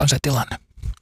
on se tilanne.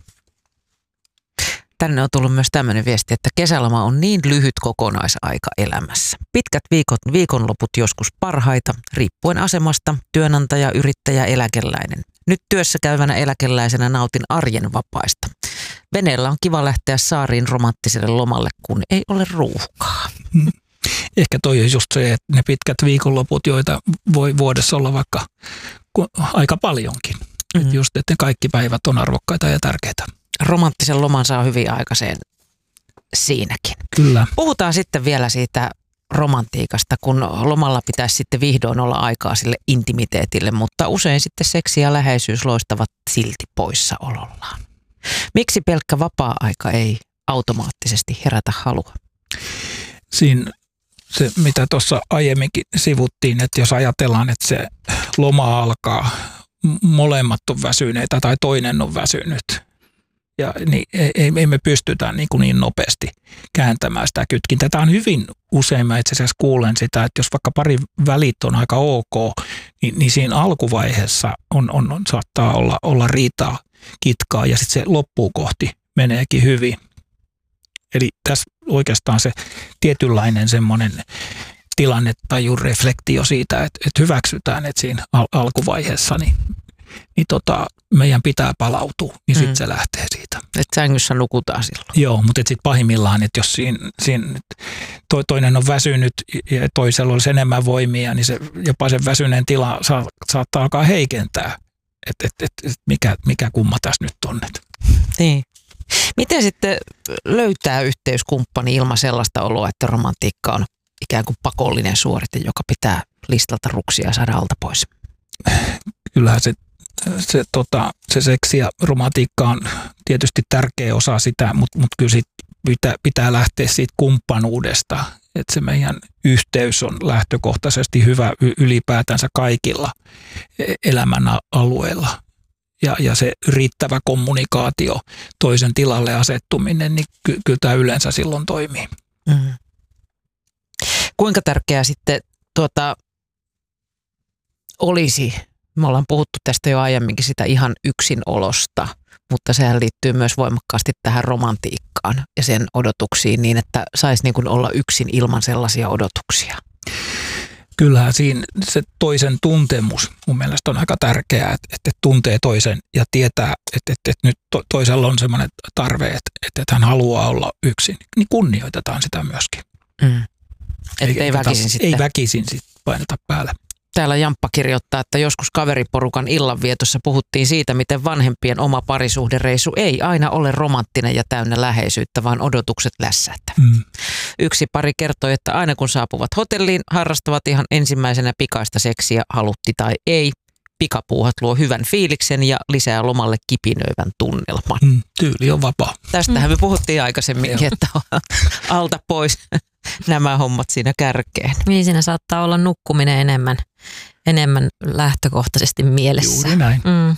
Tänne on tullut myös tämmöinen viesti, että kesäloma on niin lyhyt kokonaisaika elämässä. Pitkät viikonloput joskus parhaita, riippuen asemasta, työnantaja, yrittäjä, eläkeläinen. Nyt työssä käyvänä eläkeläisenä nautin arjen vapaista. Veneellä on kiva lähteä saariin romanttiselle lomalle, kun ei ole ruuhkaa. Ehkä toi on just se, että ne pitkät viikonloput, joita voi vuodessa olla vaikka aika paljonkin. Että just, että ne kaikki päivät on arvokkaita ja tärkeitä. Romanttisen loman saa hyvin aikaiseen siinäkin. Kyllä. Puhutaan sitten vielä siitä romantiikasta, kun lomalla pitäisi sitten vihdoin olla aikaa sille intimiteetille, mutta usein sitten seksi ja läheisyys loistavat silti poissaolollaan. Miksi pelkkä vapaa-aika ei automaattisesti herätä halua? Siinä se, mitä tuossa aiemminkin sivuttiin, että jos ajatellaan, että se loma alkaa, molemmat on väsyneitä tai toinen on väsynyt, ja niin ei me pystytä niin nopeasti kääntämään sitä kytkintä. Tämä on hyvin usein, mä itse asiassa kuulen sitä, että jos vaikka pari välit on aika ok, niin siinä alkuvaiheessa saattaa olla riitaa, kitkaa ja sitten se loppuun kohti meneekin hyvin. Eli tässä oikeastaan se tietynlainen semmoinen tilannetajun reflektio siitä, että hyväksytään, että siinä alkuvaiheessa niin meidän pitää palautua, niin sitten se lähtee siitä. Että sängyssä nukutaan silloin. Joo, mutta sitten pahimmillaan, että jos siinä toinen on väsynyt ja toisella olisi enemmän voimia, niin se, jopa sen väsyneen tila saattaa alkaa heikentää. Että mikä kumma tässä nyt on. Niin. Miten sitten löytää yhteyskumppani ilman sellaista oloa, että romantiikka on ikään kuin pakollinen suorite, joka pitää listalta ruksia ja saada alta pois? Kyllähän se seksi ja romantiikka on tietysti tärkeä osa sitä, mutta kyllä pitää lähteä siitä kumppanuudesta, että se meidän yhteys on lähtökohtaisesti hyvä ylipäätänsä kaikilla elämän alueilla. Ja se riittävä kommunikaatio, toisen tilalle asettuminen, niin kyllä tämä yleensä silloin toimii. Mm. Kuinka tärkeää sitten olisi, me ollaan puhuttu tästä jo aiemminkin sitä ihan yksinolosta, mutta sehän liittyy myös voimakkaasti tähän romantiikkaan ja sen odotuksiin niin, että saisi niin kuin olla yksin ilman sellaisia odotuksia. Kyllähän siinä se toisen tuntemus mun mielestä on aika tärkeää, että tuntee toisen ja tietää, että nyt toisella on semmoinen tarve, että hän haluaa olla yksin. Niin kunnioitetaan sitä myöskin. Mm. Ei väkisin sitten paineta päälle. Täällä Jamppa kirjoittaa, että joskus kaveriporukan illanvietossa puhuttiin siitä, miten vanhempien oma parisuhdereisu ei aina ole romanttinen ja täynnä läheisyyttä, vaan odotukset lässähtävät. Mm. Yksi pari kertoi, että aina kun saapuvat hotelliin, harrastavat ihan ensimmäisenä pikaista seksiä, halutti tai ei. Pikapuuhat luo hyvän fiiliksen ja lisää lomalle kipinöivän tunnelman. Tyyli on vapaa. Tästähän me puhuttiin aikaisemminkin, että alta pois nämä hommat siinä kärkeen. Niin, siinä saattaa olla nukkuminen enemmän lähtökohtaisesti mielessä. Juuri näin. Mm.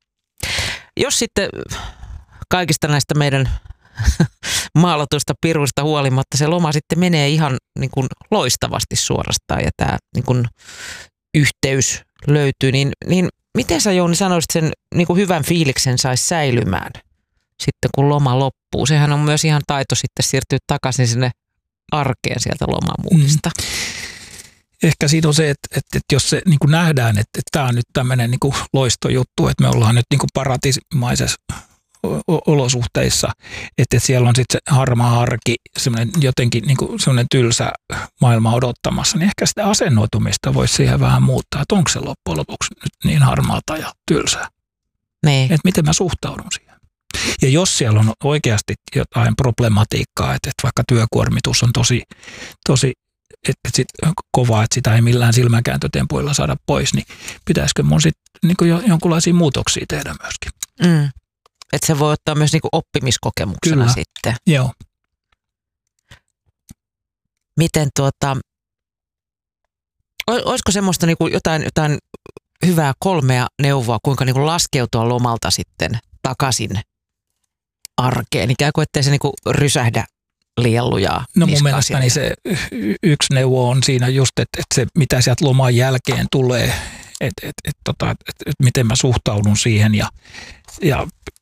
Jos sitten kaikista näistä meidän maalatuista piruista huolimatta se loma sitten menee ihan niin kuin loistavasti suorastaan ja tämä niin kuin yhteys löytyy, niin miten sä, Jouni, sanoisit sen niin kuin hyvän fiiliksen saisi säilymään sitten kun loma loppuu? Sehän on myös ihan taito sitten siirtyä takaisin sinne arkeen sieltä lomamuudista. Ehkä siinä on se, että jos se niin kuin nähdään, että tämä on nyt tämmöinen niin kuin loistojuttu, että me ollaan nyt niin kuin paratiisimaisessa olosuhteissa, että siellä on sitten se harmaa arki, semmoinen jotenkin niin kuin semmoinen tylsä maailma odottamassa, niin ehkä sitä asennoitumista voisi siihen vähän muuttaa, että onko se loppujen lopuksi nyt niin harmaata ja tylsää. Niin. Että miten mä suhtaudun siihen. Ja jos siellä on oikeasti jotain problematiikkaa, että vaikka työkuormitus on tosi kovaa, että sitä ei millään silmänkääntötempuilla saada pois, niin pitäisikö mun sitten niin jonkinlaisia muutoksia tehdä myöskin. Mm. Että se voi ottaa myös niin kuin oppimiskokemuksena. Kyllä. Sitten. Joo. Miten olisiko semmoista niin kuin jotain hyvää 3 neuvoa, kuinka niin kuin laskeutua lomalta sitten takaisin arkeen, ikään kuin ettei se niin kuin rysähdä liian lujaa. No mun mielestäni se yksi neuvo on siinä just, että se mitä sieltä loman jälkeen tulee, että miten mä suhtaudun siihen ja